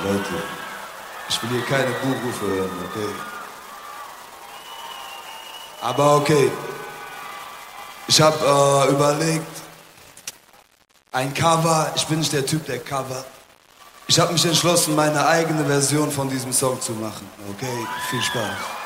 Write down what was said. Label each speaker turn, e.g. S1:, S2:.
S1: Leute, ich will hier keine Buhrufe hören, okay? Aber okay, ich hab überlegt, ein Cover, ich bin nicht der Typ, der Cover. Ich hab mich entschlossen, meine eigene Version von diesem Song zu machen, okay? Viel Spaß.